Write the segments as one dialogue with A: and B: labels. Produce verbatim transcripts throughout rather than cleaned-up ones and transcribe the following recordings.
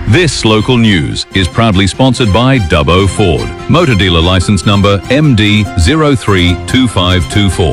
A: This local news is proudly sponsored by Dubbo Ford. Motor dealer licence number M D zero three two five two four.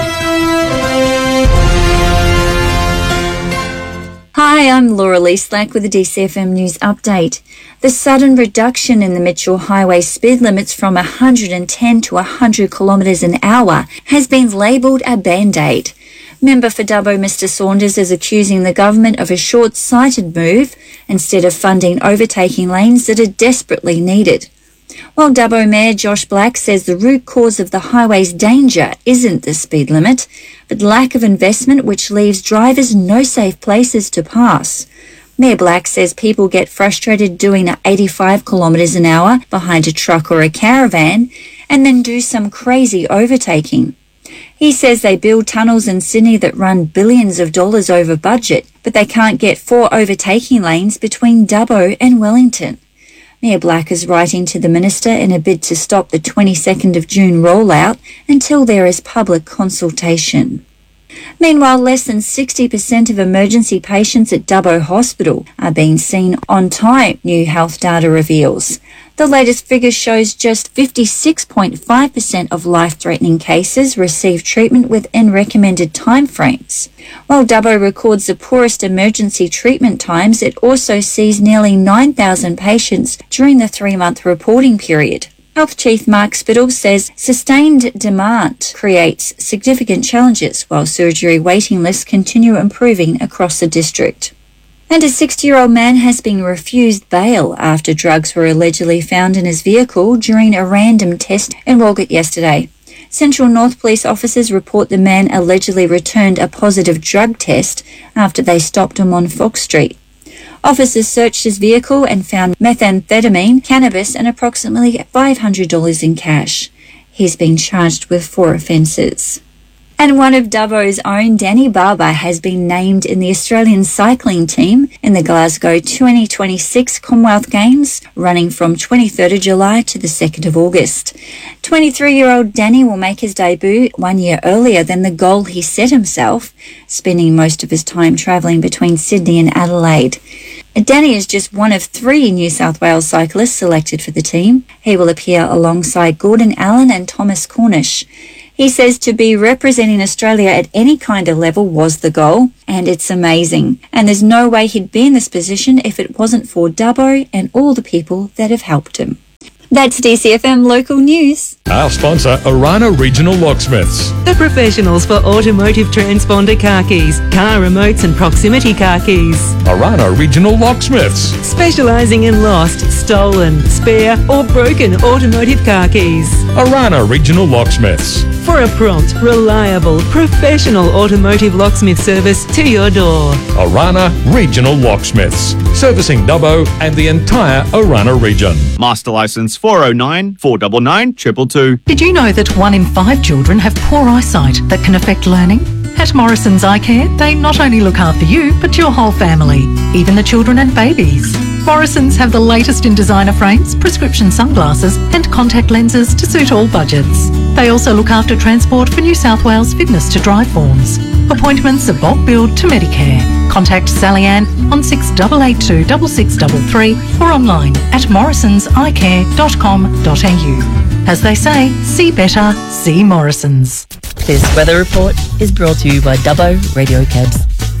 B: Hi, I'm Laura Leaslack with the D C F M News Update. The sudden reduction in the Mitchell Highway speed limits from one hundred ten to one hundred kilometres an hour has been labelled a band-aid. Member for Dubbo, Mister Saunders, is accusing the government of a short-sighted move instead of funding overtaking lanes that are desperately needed. While Dubbo Mayor Josh Black says the root cause of the highway's danger isn't the speed limit, but lack of investment which leaves drivers no safe places to pass. Mayor Black says people get frustrated doing eighty-five kilometres an hour behind a truck or a caravan and then do some crazy overtaking. He says they build tunnels in Sydney that run billions of dollars over budget, but they can't get four overtaking lanes between Dubbo and Wellington. Mayor Black is writing to the Minister in a bid to stop the twenty-second of June rollout until there is public consultation. Meanwhile, less than sixty percent of emergency patients at Dubbo Hospital are being seen on time, new health data reveals. The latest figure shows just fifty-six point five percent of life-threatening cases receive treatment within recommended timeframes. While Dubbo records the poorest emergency treatment times, it also sees nearly nine thousand patients during the three-month reporting period. Health Chief Mark Spittle says sustained demand creates significant challenges while surgery waiting lists continue improving across the district. And a sixty-year-old man has been refused bail after drugs were allegedly found in his vehicle during a random test in Walgett yesterday. Central North Police officers report the man allegedly returned a positive drug test after they stopped him on Fox Street. Officers searched his vehicle and found methamphetamine, cannabis and approximately five hundred dollars in cash. He's been charged with four offences. And one of Dubbo's own, Danny Barber, has been named in the Australian cycling team in the Glasgow twenty twenty-six Commonwealth Games, running from twenty-third of July to the second of August. twenty-three-year-old Danny will make his debut one year earlier than the goal he set himself, spending most of his time travelling between Sydney and Adelaide. Danny is just one of three New South Wales cyclists selected for the team. He will appear alongside Gordon Allen and Thomas Cornish. He says to be representing Australia at any kind of level was the goal, and it's amazing. And there's no way he'd be in this position if it wasn't for Dubbo and all the people that have helped him. That's D C F M Local News.
C: Our sponsor, Orana Regional Locksmiths.
D: The professionals for automotive transponder car keys, car remotes and proximity car keys.
C: Orana Regional Locksmiths.
D: Specialising in lost, stolen, spare or broken automotive car keys.
C: Orana Regional Locksmiths.
D: For a prompt, reliable, professional automotive locksmith service to your door.
C: Orana Regional Locksmiths. Servicing Dubbo and the entire Orana region.
E: Master Licence four oh nine, four nine nine, two two two.
F: Did you know that one in five children have poor eyesight that can affect learning? At Morrison's Eye Care, they not only look after you, but your whole family, even the children and babies. Morrison's have the latest in designer frames, prescription sunglasses and contact lenses to suit all budgets. They also look after transport for New South Wales fitness to drive forms. Appointments are bulk billed to Medicare. Contact Sally Ann on six eight eight two six six three three or online at morrisons eye care dot com dot a u. As they say, see better, see Morrison's.
G: This weather report is brought to you by Dubbo Radio Cabs.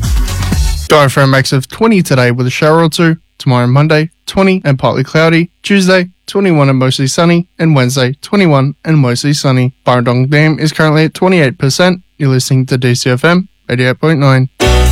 H: Diaphragm max of twenty today with a shower or two. Tomorrow Monday, twenty and partly cloudy. Tuesday, twenty-one and mostly sunny. And Wednesday, twenty-one and mostly sunny. Burrendong Dam is currently at twenty-eight percent. You're listening to D C F M eighty-eight point nine.